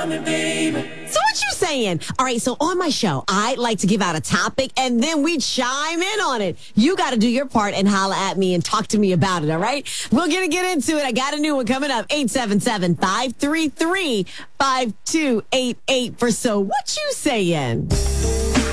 So what you saying? All right, so on my show, I like to give out a topic, and then we chime in on it. You got to do your part and holla at me and talk to me about it, all right? We're going to get into it. I got a new one coming up, 877-533-5288 for So What You Saying?